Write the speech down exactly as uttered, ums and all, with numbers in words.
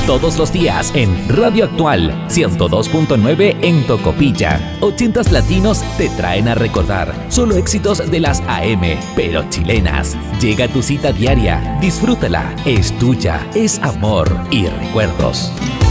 Todos los días en Radio Actual ciento dos punto nueve en Tocopilla. Ochentas latinos te traen a recordar solo éxitos de las A M, pero chilenas. Llega a tu cita diaria, disfrútala, es tuya, es amor y recuerdos.